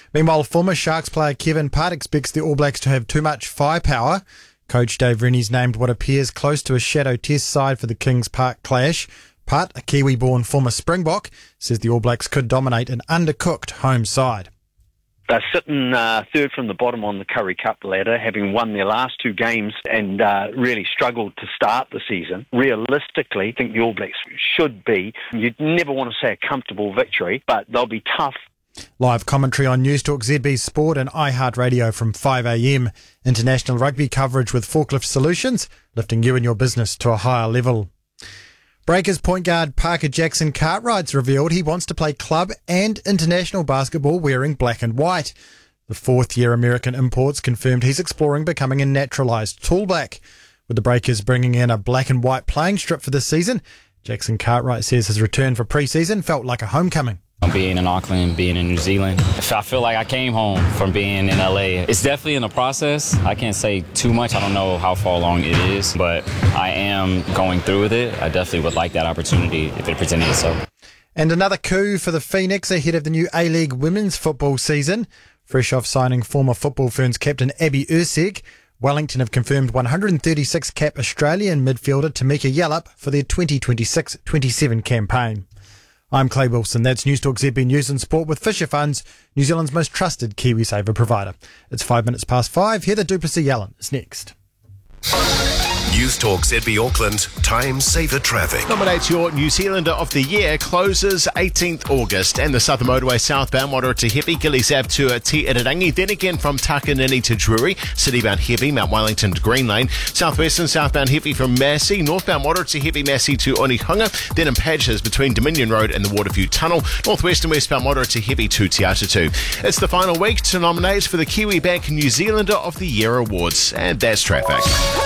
Meanwhile, former Sharks player Kevin Putt expects the All Blacks to have too much firepower. Coach Dave Rennie's named what appears close to a shadow test side for the Kings Park clash. Putt, a Kiwi-born former Springbok, says the All Blacks could dominate an undercooked home side. They're sitting third from the bottom on the Currie Cup ladder, having won their last two games and really struggled to start the season. Realistically, I think the All Blacks should be, you'd never want to say a comfortable victory, but they'll be tough. Live commentary on Newstalk ZB Sport and iHeartRadio from 5am. International rugby coverage with Forklift Solutions, lifting you and your business to a higher level. Breakers point guard Parker Jackson Cartwright's revealed he wants to play club and international basketball wearing black and white. The fourth-year American imports confirmed he's exploring becoming a naturalised tall black. With the Breakers bringing in a black and white playing strip for this season, Jackson Cartwright says his return for pre-season felt like a homecoming. Being in Auckland, being in New Zealand, I feel like I came home from being in LA. It's definitely in the process. I can't say too much. I don't know how far along it is, but I am going through with it. I definitely would like that opportunity if it presented itself. And another coup for the Phoenix ahead of the new A-League women's football season. Fresh off signing former Football Ferns captain Abby Erceg, Wellington have confirmed 136-cap Australian midfielder Tamika Yallop for their 2026-27 campaign. I'm Clay Wilson. That's Newstalk ZB News and Sport with Fisher Funds, New Zealand's most trusted KiwiSaver provider. It's 5 minutes past 5. Heather du Plessis-Allen is next. Newstalk ZB Auckland, Time Saver Traffic. Nominates your New Zealander of the Year closes 18th August, and the Southern Motorway southbound moderate to heavy, Gillies Ave to Te Irarangi, then again from Takanini to Drury, citybound heavy, Mount Wellington to Green Lane, southwestern southbound heavy from Massey, northbound moderate to heavy Massey to Onehunga, then in patches between Dominion Road and the Waterview Tunnel, northwest and westbound moderate to heavy to Te Atatu. It's the final week to nominate for the Kiwi Bank New Zealander of the Year awards, and that's traffic.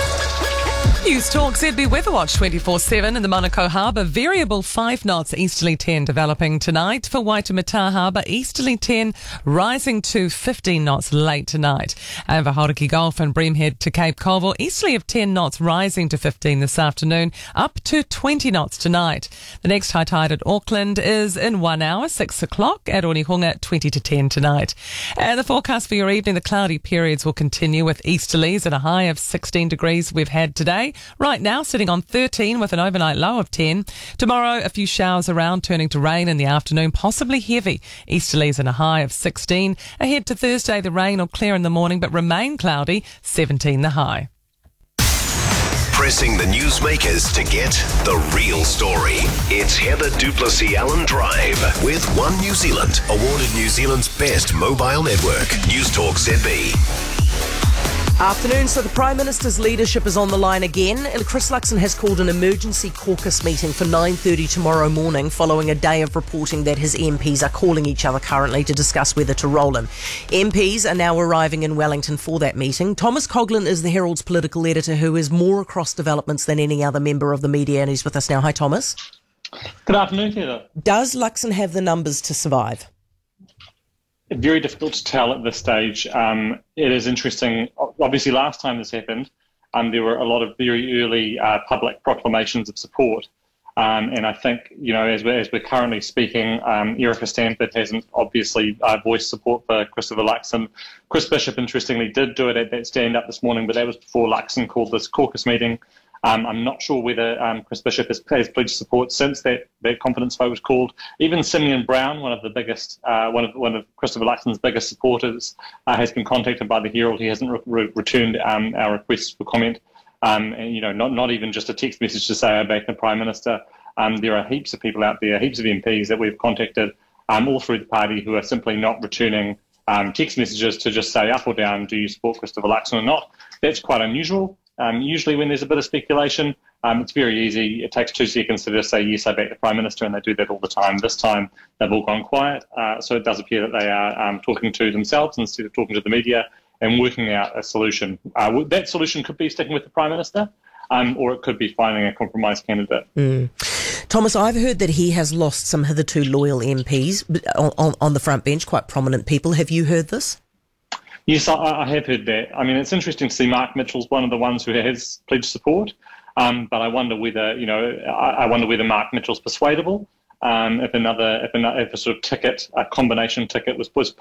Newstalk ZB Weatherwatch 24/7 in the Manukau Harbour. Variable 5 knots, easterly 10 developing tonight. For Waitemata Harbour, easterly 10 rising to 15 knots late tonight. Over Hauraki Gulf and Breamhead to Cape Colville, easterly of 10 knots rising to 15 this afternoon, up to 20 knots tonight. The next high tide at Auckland is in 1 hour, 6 o'clock at Onehunga, 20 to 10 tonight. And the forecast for your evening, the cloudy periods will continue with easterlies at a high of 16 degrees we've had today. Right now, sitting on 13 with an overnight low of 10. Tomorrow, a few showers around, turning to rain in the afternoon, possibly heavy. Easterlies and a high of 16. Ahead to Thursday, the rain will clear in the morning, but remain cloudy, 17 the high. Pressing the newsmakers to get the real story. It's Heather du Plessis-Allen Drive with One New Zealand, awarded New Zealand's best mobile network. Newstalk ZB. Afternoon, so the Prime Minister's leadership is on the line again, and Chris Luxon has called an emergency caucus meeting for 9:30 tomorrow morning following a day of reporting that his MPs are calling each other currently to discuss whether to roll him. MPs are now arriving in Wellington for that meeting. Thomas Coughlan is the Herald's political editor who is more across developments than any other member of the media, and he's with us now. Hi, Thomas. Good afternoon, Heather. Does Luxon have the numbers to survive? Very difficult to tell at this stage. It is interesting. Obviously, last time this happened, there were a lot of very early public proclamations of support. And I think, as we're currently speaking, Erica Stanford hasn't obviously voiced support for Christopher Luxon. Chris Bishop, interestingly, did do it at that stand-up this morning, but that was before Luxon called this caucus meeting. I'm not sure whether Chris Bishop has pledged support since that confidence vote was called. Even Simeon Brown, one of the biggest, one of Christopher Luxon's biggest supporters, has been contacted by the Herald. He hasn't returned our requests for comment. And not even just a text message to say I back the Prime Minister. There are heaps of people out there, heaps of MPs that we've contacted, all through the party, who are simply not returning text messages to just say up or down, do you support Christopher Luxon or not? That's quite unusual. Usually when there's a bit of speculation, it's very easy. It takes 2 seconds to just say, yes, I back the Prime Minister, and they do that all the time. This time, they've all gone quiet. So it does appear that they are talking to themselves instead of talking to the media and working out a solution. That solution could be sticking with the Prime Minister, or it could be finding a compromise candidate. Thomas, I've heard that he has lost some hitherto loyal MPs on the front bench, quite prominent people. Have you heard this? Yes, I have heard that. I mean, it's interesting to see Mark Mitchell's one of the ones who has pledged support, but I wonder whether Mark Mitchell's persuadable. If a sort of ticket, a combination ticket, was